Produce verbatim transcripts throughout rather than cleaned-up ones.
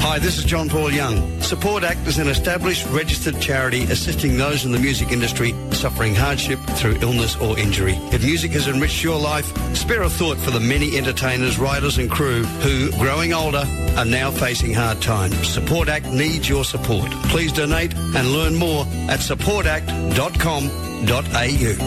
Hi, this is John Paul Young. Support Act is an established registered charity assisting those in the music industry suffering hardship through illness or injury. If music has enriched your life, spare a thought for the many entertainers, writers and crew who, growing older, are now facing hard times. Support Act needs your support. Please donate and learn more at support act dot com dot a u.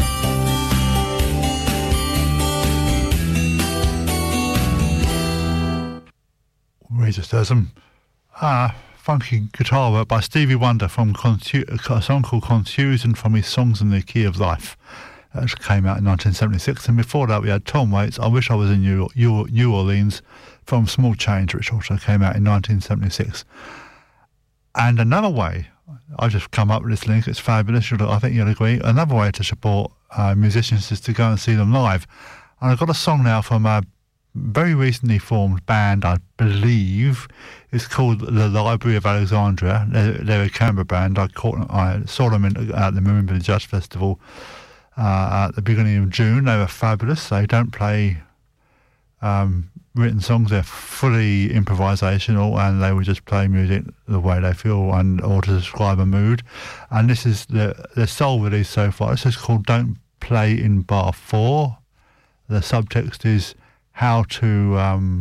We just heard some uh, funky guitar work by Stevie Wonder from Contu- a song called Contusion from his Songs in the Key of Life. That came out in nineteen seventy-six. And before that we had Tom Waits, I Wish I Was in New, New Orleans from Small Change, which also came out in nineteen seventy-six. And another way, I've just come up with this link, it's fabulous, I think you'll agree, another way to support uh, musicians is to go and see them live. And I've got a song now from a very recently formed band, I believe. It's called the Library of Alexandria. They're, they're a Canberra band. I caught, I saw them in, at the Maroonville Jazz Festival uh, at the beginning of June. They were fabulous. They don't play um, written songs. They're fully improvisational, and they would just play music the way they feel and or to describe a mood. And this is the the sole release so far. This is called Don't Play in Bar four. The subtext is how to um,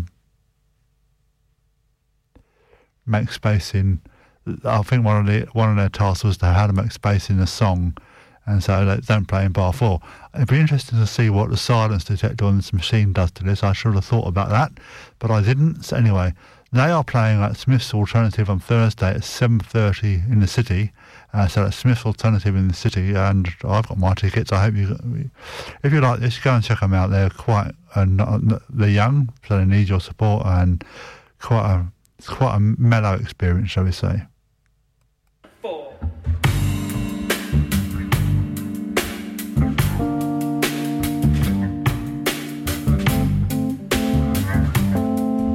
make space in. I think one of the one of their tasks was to how to make space in a song, and so they don't play in bar four. It'd be interesting to see what the silence detector on this machine does to this. I should have thought about that, but I didn't. So anyway, they are playing at Smith's Alternative on Thursday at seven thirty in the city. Uh, so that's Smith's Alternative in the city, and I've got my tickets. I hope you, if you like this, go and check them out. They're quite, uh, not, not, they're young, so they need your support, and quite a, it's quite a mellow experience, shall we say.